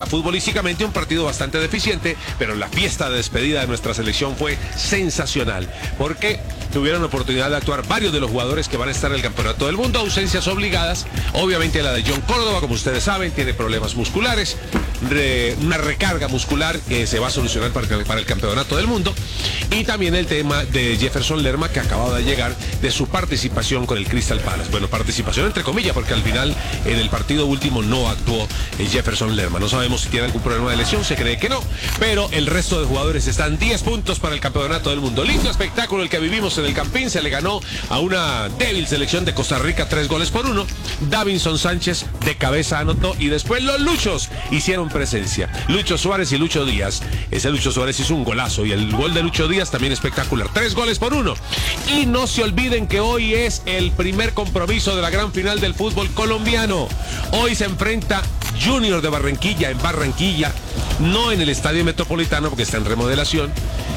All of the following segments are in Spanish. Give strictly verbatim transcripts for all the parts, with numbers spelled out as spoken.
futbolísticamente un partido bastante deficiente, pero la fiesta de despedida de nuestra selección fue sensacional, porque tuvieron la oportunidad de actuar varios de los jugadores que van a estar en el Campeonato del Mundo, ausencias obligadas, obviamente la de John Córdoba, como ustedes saben, tiene problemas musculares, re, una recarga muscular que se va a solucionar para, para el Campeonato del Mundo, y también el tema de Jefferson Lerma, que acababa de llegar de su participación con el Crystal Palace. Bueno, participación entre comillas, porque al final en el partido último no actuó Jefferson Lerma. No sabemos si tiene algún problema de lesión, se cree que no, pero el resto de jugadores están diez puntos para el Campeonato del Mundo. Lindo espectáculo el que vivimos en el Campín, se le ganó a una débil selección de Costa Rica tres goles por uno. Davinson Sánchez de cabeza anotó y después los Luchos hicieron presencia. Lucho Suárez y Lucho Díaz. Ese Lucho Suárez hizo un golazo y el gol de Lucho Díaz también espectacular. Tres goles por uno. Y no se olviden que hoy es el primer compromiso de la gran final del fútbol colombiano. Hoy se enfrenta Junior de Barranquilla en Barranquilla, no en el Estadio Metropolitano porque está en remodelación,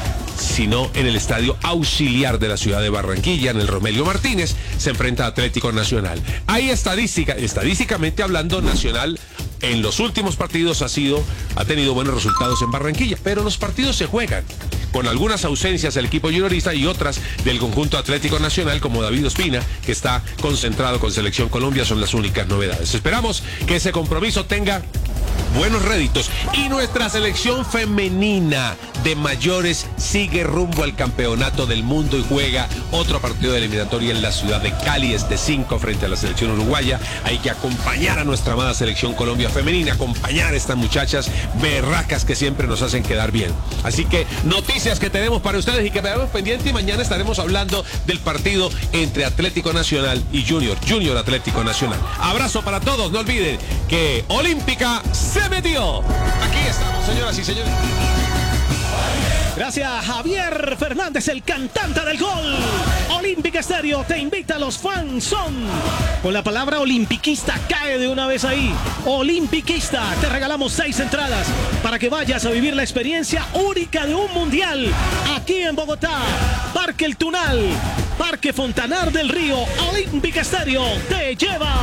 sino en el Estadio Auxiliar de la ciudad de Barranquilla, en el Romelio Martínez, se enfrenta a Atlético Nacional. Hay estadística, estadísticamente hablando, Nacional en los últimos partidos ha sido, ha tenido buenos resultados en Barranquilla, pero los partidos se juegan con algunas ausencias del equipo juniorista y otras del conjunto Atlético Nacional, como David Ospina, que está concentrado con Selección Colombia, son las únicas novedades. Esperamos que ese compromiso tenga buenos réditos. Y nuestra selección femenina de mayores sigue rumbo al Campeonato del Mundo y juega otro partido de eliminatoria en la ciudad de Cali este cinco frente a la selección uruguaya. Hay que acompañar a nuestra amada Selección Colombia femenina, acompañar a estas muchachas berracas que siempre nos hacen quedar bien. Así que noticias que tenemos para ustedes y que veamos pendiente, y mañana estaremos hablando del partido entre Atlético Nacional y Junior, Junior Atlético Nacional. Abrazo para todos, no olviden que Olímpica se metió. Aquí estamos, señoras y señores. Gracias, Javier Fernández, el cantante del gol. Olímpica Estéreo te invita a los fans son. Con la palabra olimpiquista cae de una vez ahí. Olimpiquista, te regalamos seis entradas para que vayas a vivir la experiencia única de un mundial. Aquí en Bogotá, Parque El Tunal, Parque Fontanar del Río. Olímpica Estéreo te lleva.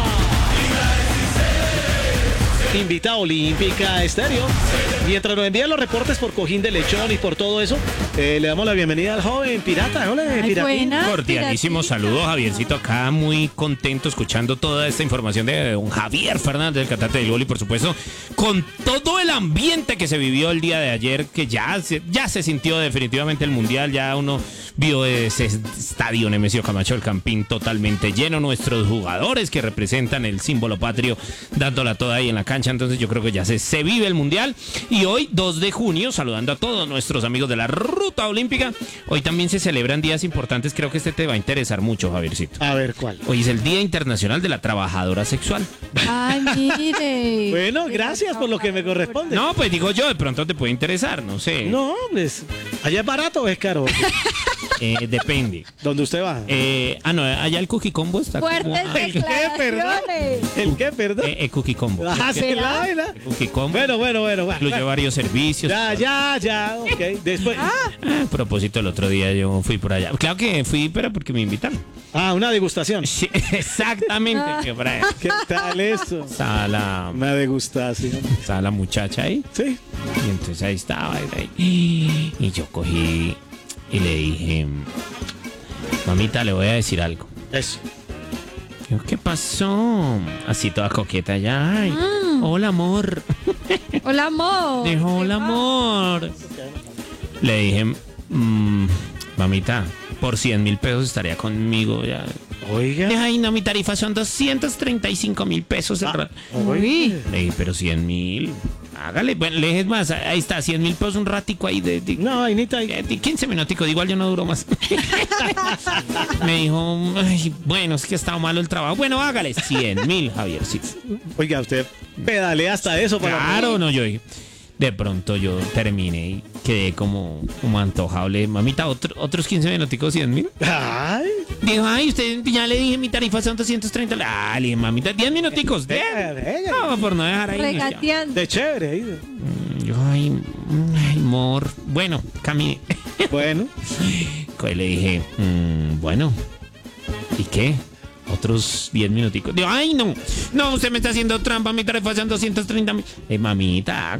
Invita a Olímpica Estéreo. Mientras nos envían los reportes por Cojín de Lechón y por todo eso, eh, le damos la bienvenida al joven pirata. Hola, Piratín. Cordialísimos saludos, Javiercito, acá muy contento escuchando toda esta información de don Javier Fernández, el cantante del gol, y por supuesto con todo el ambiente que se vivió el día de ayer, que ya se, ya se sintió definitivamente el mundial. Ya uno vio ese estadio Nemesio Camacho, el Campín, totalmente lleno, nuestros jugadores que representan el símbolo patrio dándola toda ahí en la cancha. Entonces yo creo que ya se, se vive el mundial. Y hoy, dos de junio, saludando a todos nuestros amigos de la Ruta Olímpica, hoy también se celebran días importantes. Creo que este te va a interesar mucho, Javiercito. A ver, ¿cuál? Hoy es el Día Internacional de la Trabajadora Sexual. Ay, mire. Bueno, gracias por lo que me corresponde. No, pues digo yo, de pronto te puede interesar, no sé. No, pues, ¿allá es barato o es caro? Eh, depende. ¿Dónde usted va? Eh, ah, no, allá el Cookie Combo está. Fuertes como... ¿El qué, perdón? ¿El qué, perdón? Eh, el Cookie Combo. Ah, sí, la vaina. El Cookie Combo. Bueno, bueno, bueno. bueno. Incluye varios servicios. Ya, ya, ya, ok. Después. Ah. Ah, a propósito, el otro día yo fui por allá. Claro que fui, pero porque me invitaron. Ah, una degustación. Sí, exactamente. Que por ahí. ¿Qué tal eso? Estaba la, Una degustación. estaba la muchacha ahí. Sí. Y entonces ahí estaba. Y, y yo cogí y le dije, mamita, le voy a decir algo. Eso. Yo, ¿qué pasó? Así toda coqueta ya. Ay, Mm. hola, amor. Hola, amor. Dijo, hola, amor. Le dije, mmm, mamita, por cien mil pesos estaría conmigo ya. Oiga. Ay, no, mi tarifa son doscientos treinta y cinco mil pesos. Ah, Uy. Le dije, pero cien mil. Hágale, bueno, le dije más, ahí está, cien mil pesos un ratico ahí de, de, No, vainita. de, de quince minuticos, igual yo no duro más. Me dijo, ay, bueno, es que estaba malo el trabajo. Bueno, hágale, cien mil, Javier, sí. Oiga, usted pedalea hasta eso para. Claro, no, yo dije. De pronto yo terminé y quedé como, como antojado. Le dije, mamita, otro, otros quince minuticos, cien mil. Ay. Dijo, ay, usted ya le dije, mi tarifa son doscientos treinta. Ah, le dije, mamita, diez minuticos. diez. Venga. No, por no dejar ahí. Regateando. De chévere. ahí. Yo, ay, ay, amor. Bueno, caminé. Bueno. Y le dije, mmm, bueno, ¿y qué? Otros diez minuticos. Digo, ay, no, no, usted me está haciendo trampa, mi tarifa son doscientos treinta mil. Eh, mamita,